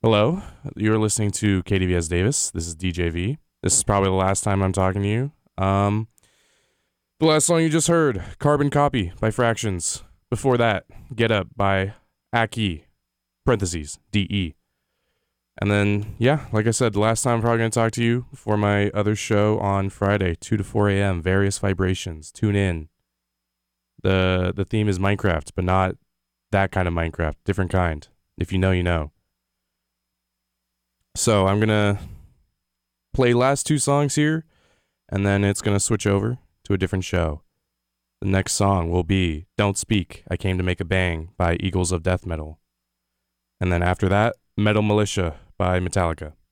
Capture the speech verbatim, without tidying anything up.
Hello, you're listening to K D V S Davis. This is D J V. This is probably the last time I'm talking to you. Um, the last song you just heard, Carbon Copy by Fractions. Before that, Get Up by Aki, parentheses, D E. And then, yeah, like I said, the last time I'm probably going to talk to you for my other show on Friday, two to four a.m., Various Vibrations. Tune in. The, the theme is Minecraft, but not that kind of Minecraft, different kind. If you know, you know. So I'm going to play last two songs here, and then it's going to switch over to a different show. The next song will be Don't Speak, I Came to Make a Bang by Eagles of Death Metal. And then after that, Metal Militia by Metallica.